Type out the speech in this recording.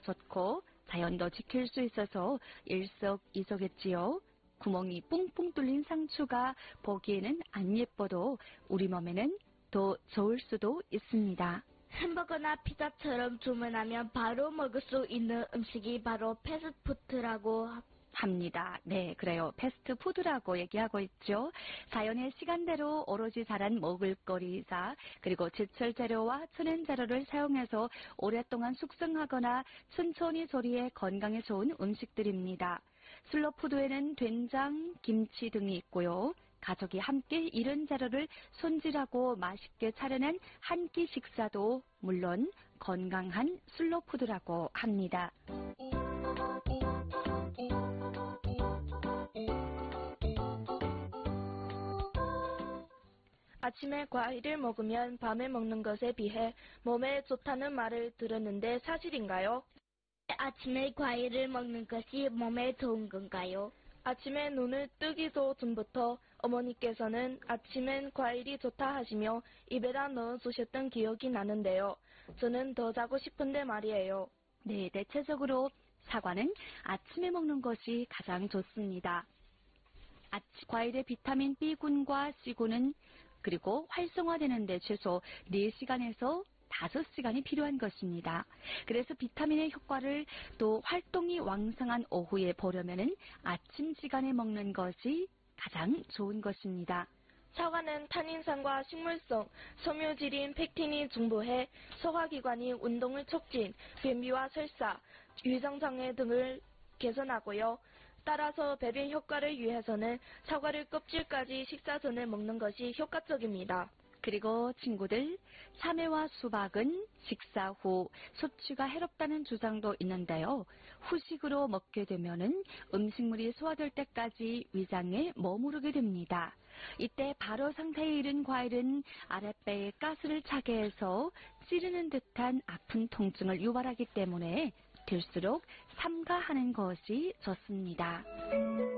좋고 자연도 지킬 수 있어서 일석이조겠지요. 구멍이 뿡뿡 뚫린 상추가 보기에는 안 예뻐도 우리 몸에는 더 좋을 수도 있습니다. 햄버거나 피자처럼 주문하면 바로 먹을 수 있는 음식이 바로 패스트푸드라고 합니다. 네, 그래요. 패스트푸드라고 얘기하고 있죠. 자연의 시간대로 오로지 자란 먹을거리사 그리고 제철 재료와 천연 재료를 사용해서 오랫동안 숙성하거나 천천히 조리해 건강에 좋은 음식들입니다. 슬로푸드에는 된장, 김치 등이 있고요. 가족이 함께 이런 재료를 손질하고 맛있게 차려낸 한 끼 식사도 물론 건강한 슬로푸드라고 합니다. 아침에 과일을 먹으면 밤에 먹는 것에 비해 몸에 좋다는 말을 들었는데 사실인가요? 아침에 과일을 먹는 것이 몸에 좋은 건가요? 아침에 눈을 뜨기도 전부터 어머니께서는 아침엔 과일이 좋다 하시며 입에다 넣어주셨던 기억이 나는데요. 저는 더 자고 싶은데 말이에요. 네, 대체적으로 사과는 아침에 먹는 것이 가장 좋습니다. 과일의 비타민 B군과 C군은 그리고 활성화되는 데 최소 4시간에서 5시간이 필요한 것입니다. 그래서 비타민의 효과를 또 활동이 왕성한 오후에 보려면은 아침 시간에 먹는 것이 가장 좋은 것입니다. 사과는 탄닌산과 식물성, 섬유질인 펙틴이 중부해 소화기관이 운동을 촉진, 변비와 설사, 위장장애 등을 개선하고요. 따라서 배변 효과를 위해서는 사과를 껍질까지 식사 전에 먹는 것이 효과적입니다. 그리고 친구들, 참외와 수박은 식사 후 섭취가 해롭다는 주장도 있는데요. 후식으로 먹게 되면은 음식물이 소화될 때까지 위장에 머무르게 됩니다. 이때 발효 상태에 이른 과일은 아랫배에 가스를 차게 해서 찌르는 듯한 아픈 통증을 유발하기 때문에 될수록 삼가하는 것이 좋습니다.